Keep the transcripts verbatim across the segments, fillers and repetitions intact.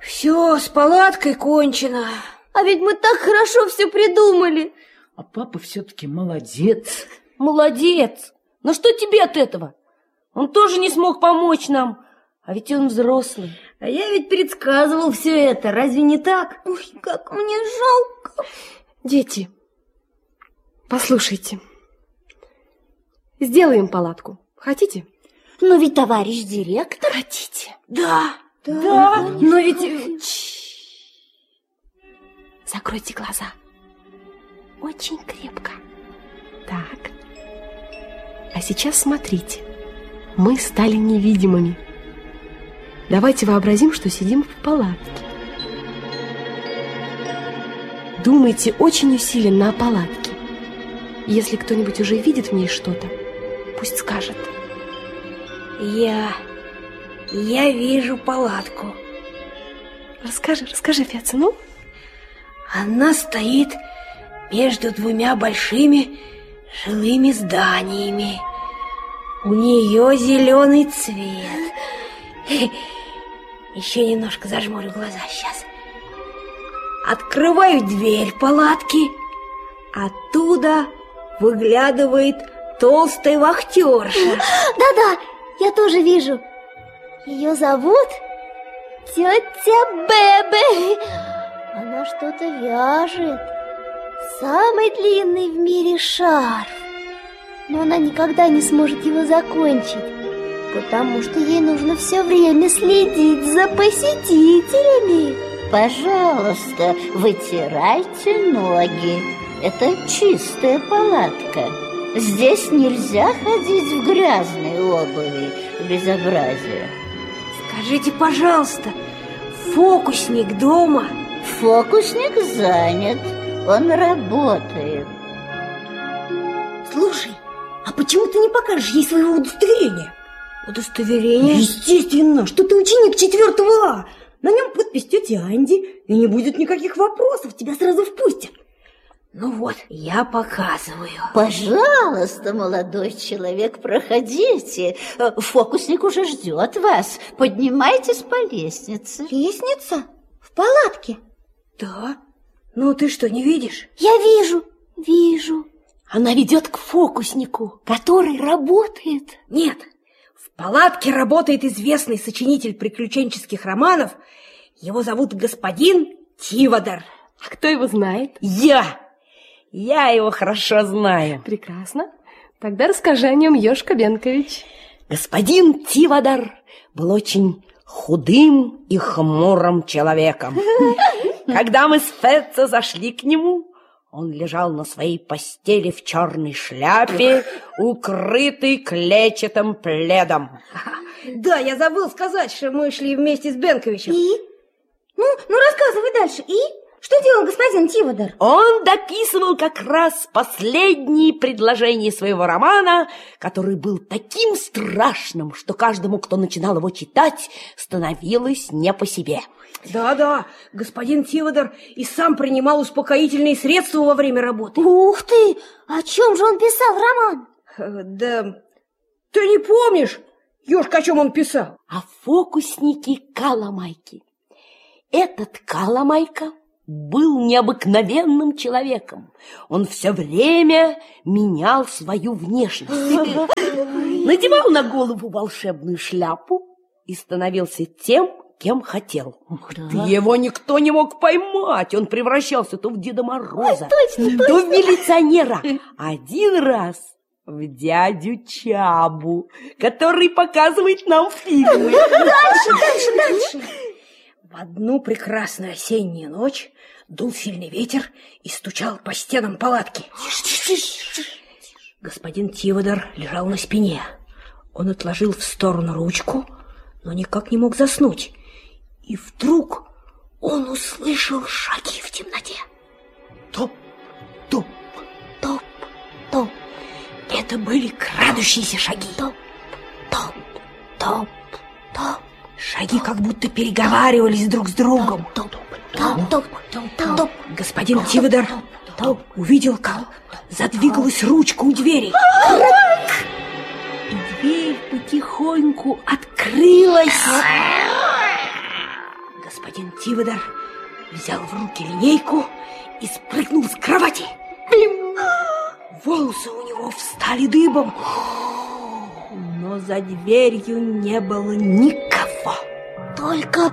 Все, с палаткой кончено. А ведь мы так хорошо все придумали. А папа все-таки молодец. Молодец. Но что тебе от этого? Он тоже не смог помочь нам. А ведь он взрослый. А я ведь предсказывал все это. Разве не так? Ой, как мне жалко. Дети, послушайте. Сделаем палатку. Хотите? Но ведь товарищ директор... Хотите? Да. Да. Да. Но ведь... Закройте глаза. Очень крепко. Так. А сейчас смотрите. Мы стали невидимыми. Давайте вообразим, что сидим в палатке. Думайте очень усиленно о палатке. Если кто-нибудь уже видит в ней что-то, пусть скажет. Я... Я вижу палатку. Расскажи, расскажи, Феца, ну? Она стоит между двумя большими жилыми зданиями. У нее зеленый цвет. Еще немножко зажмурю глаза сейчас. Открываю дверь палатки. Оттуда выглядывает толстая вахтерша. Да-да, я тоже вижу. Ее зовут тетя Бебе. Она что-то вяжет. Самый длинный в мире шарф. Но она никогда не сможет его закончить, потому что ей нужно все время следить за посетителями. Пожалуйста, вытирайте ноги. Это чистая палатка. Здесь нельзя ходить в грязной обуви. Безобразие. Скажите, пожалуйста, фокусник дома? Фокусник занят. Он работает. Слушай, а почему ты не покажешь ей своего удостоверения? Удостоверение? Естественно, что ты ученик четвертого А. На нем подпись тети Анди, и не будет никаких вопросов, тебя сразу впустят. Ну вот, я показываю. Пожалуйста, молодой человек, проходите. Фокусник уже ждет вас. Поднимайтесь по лестнице. Лестница? В палатке? Да? Ну ты что, не видишь? Я вижу, вижу. Она ведет к фокуснику, который работает. Нет, в палатке работает известный сочинитель приключенческих романов. Его зовут господин Тивадор. А кто его знает? Я! Я его хорошо знаю. Прекрасно. Тогда расскажи о нем, Ёшка Бенкович. Господин Тивадор был очень худым и хмурым человеком. Когда мы с Феца зашли к нему, он лежал на своей постели в черной шляпе, укрытый клетчатым пледом. Да, я забыл сказать, что мы шли вместе с Бенковичем. И? Ну, ну рассказывай дальше. И? Что делал господин Тивадор? Он дописывал как раз последние предложения своего романа, который был таким страшным, что каждому, кто начинал его читать, становилось не по себе. Да-да, господин Тивадор и сам принимал успокоительные средства во время работы. Ух ты! О чем же он писал роман? Да ты не помнишь, Ёшка, о чем он писал? О фокуснике Каламайке. Этот Каламайка был необыкновенным человеком. Он все время менял свою внешность. Надевал на голову волшебную шляпу и становился тем, кем хотел. Да. Его никто не мог поймать. Он превращался то в Деда Мороза, Ой, точно, то точно. в милиционера. Один раз в дядю Чабу, который показывает нам фильмы. Дальше, дальше, дальше. В одну прекрасную осеннюю ночь дул сильный ветер и стучал по стенам палатки. Господин Тивадор лежал на спине. Он отложил в сторону ручку, но никак не мог заснуть. И вдруг он услышал шаги в темноте. Топ, топ, топ, топ. Это были крадущиеся шаги. Топ, топ, топ, топ. Шаги как будто переговаривались друг с другом. Топ, топ, топ, топ, топ. Господин Тивадор увидел, как задвигалась ручка у двери. И дверь потихоньку открылась. Господин Тиводор взял в руки линейку и спрыгнул с кровати. Волосы у него встали дыбом, но за дверью не было никого. Только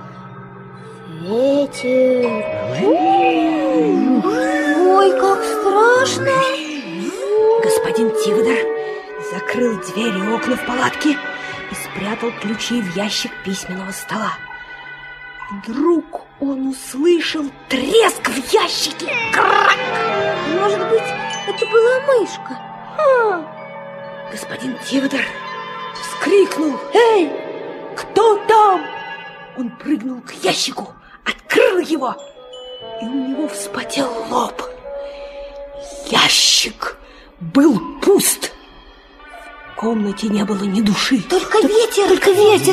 ветер. Ой, как страшно. Господин Тиводор закрыл двери и окна в палатке и спрятал ключи в ящик письменного стола. Вдруг он услышал треск в ящике. Крак! Может быть, это была мышка? А! Господин Тиводор вскрикнул: «Эй, кто там?» Он прыгнул к ящику, открыл его, и у него вспотел лоб. Ящик был пуст. В комнате не было ни души. Только ветер, только ветер.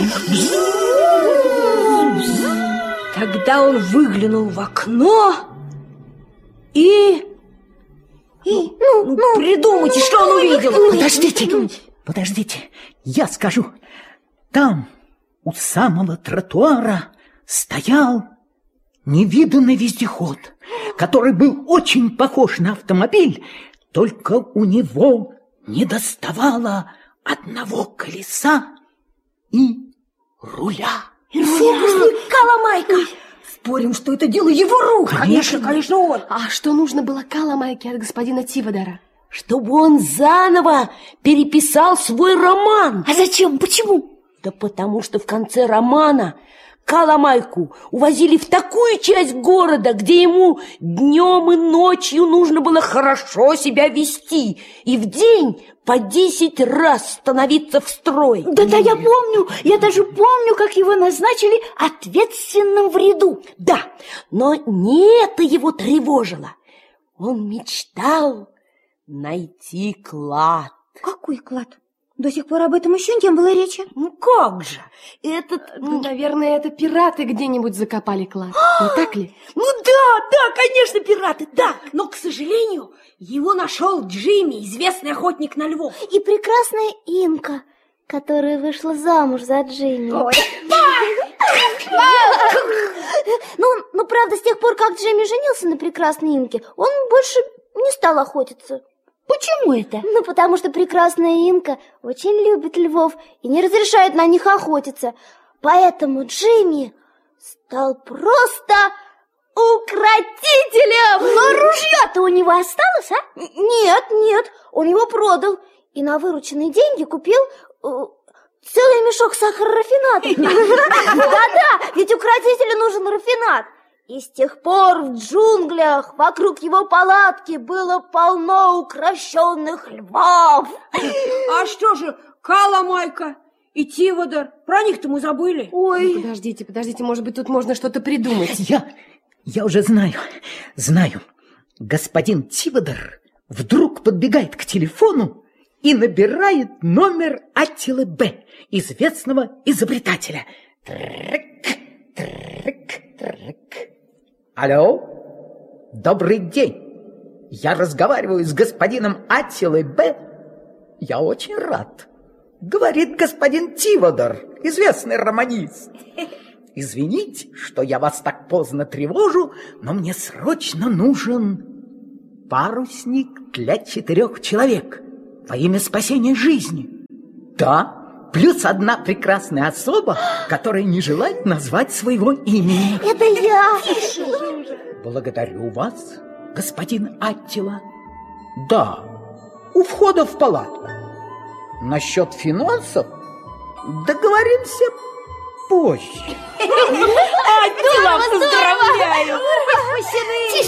Тогда он выглянул в окно и... И, ну, ну, ну, придумайте, ну, что он увидел. Подождите, подождите, я скажу. Там, у самого тротуара, стоял невиданный вездеход, который был очень похож на автомобиль, только у него не доставало одного колеса и руля. Фокусник Кала-Майка! Спорим, что это дело его рук. Конечно, конечно, он. А что нужно было Кала-Майке от господина Тиводора? Чтобы он заново переписал свой роман. А зачем? Почему? Да потому что в конце романа Кала-Майку увозили в такую часть города, где ему днем и ночью нужно было хорошо себя вести и в день по десять раз становиться в строй. Да-да, я помню, я даже помню, как его назначили ответственным в ряду. Да, но не это его тревожило. Он мечтал найти клад. Какой клад? До сих пор об этом еще не было речи. Ну как же? Этот... Ну, наверное, это пираты где-нибудь закопали клад. Не так ли? Ну да, да, конечно, пираты, да. Но, к сожалению, его нашел Джимми, известный охотник на львов. И прекрасная Инка, которая вышла замуж за Джимми. Ну, ну, правда, с тех пор, как Джимми женился на прекрасной Инке, он больше не стал охотиться. Почему это? Ну, потому что прекрасная Инка очень любит львов и не разрешает на них охотиться. Поэтому Джимми стал просто укротителем. Но ружье-то у него осталось, а? Нет, нет, он его продал и на вырученные деньги купил э, целый мешок сахара-рафината. Да-да, ведь укротителю нужен рафинат. И с тех пор в джунглях вокруг его палатки было полно укрощенных львов. А что же, Кала-Майка и Тиводор, про них-то мы забыли. Ой. Ну, подождите, подождите, может быть, тут можно что-то придумать. Я, я уже знаю, знаю. Господин Тиводор вдруг подбегает к телефону и набирает номер Аттилы Б, известного изобретателя. Трык, трык, трык. Алло, добрый день. Я разговариваю с господином Аттилой Б. Я очень рад. Говорит господин Тиводор, известный романист. Извините, что я вас так поздно тревожу, но мне срочно нужен парусник для четырех человек во имя спасения жизни. Да, плюс одна прекрасная особа, которая не желает назвать своего имени. Это я. Благодарю вас, господин Аттила. Да, у входа в палатку. Насчет финансов договоримся позже. Аттила, поздравляю!